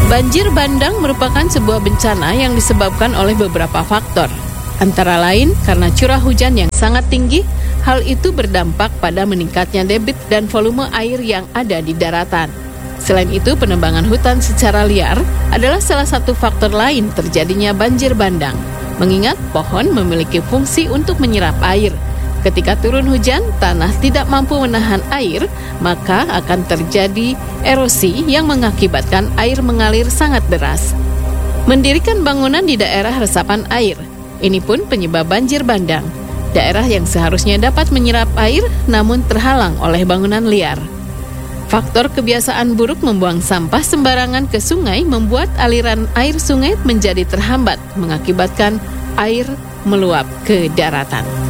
Banjir bandang merupakan sebuah bencana yang disebabkan oleh beberapa faktor. Antara lain karena curah hujan yang sangat tinggi, hal itu berdampak pada meningkatnya debit dan volume air yang ada di daratan. Selain itu, penebangan hutan secara liar adalah salah satu faktor lain terjadinya banjir bandang. Mengingat pohon memiliki fungsi untuk menyerap air. Ketika turun hujan, tanah tidak mampu menahan air, maka akan terjadi erosi yang mengakibatkan air mengalir sangat deras. Mendirikan bangunan di daerah resapan air, ini pun penyebab banjir bandang. Daerah yang seharusnya dapat menyerap air, namun terhalang oleh bangunan liar. Faktor kebiasaan buruk membuang sampah sembarangan ke sungai membuat aliran air sungai menjadi terhambat, mengakibatkan air meluap ke daratan.